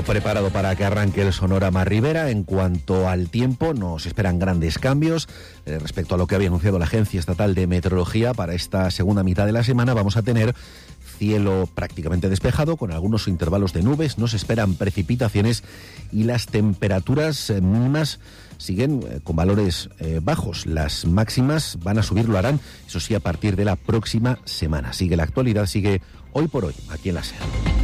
Todo preparado para que arranque el Sonorama Ribera. En cuanto al tiempo, nos esperan grandes cambios respecto a lo que había anunciado la Agencia Estatal de Meteorología. Para esta segunda mitad de la semana vamos a tener cielo prácticamente despejado, con algunos intervalos de nubes. No se esperan precipitaciones y las temperaturas mínimas siguen con valores bajos. Las máximas van a subir, lo harán, eso sí, a partir de la próxima semana. Sigue la actualidad, sigue Hoy por Hoy, aquí en la SER.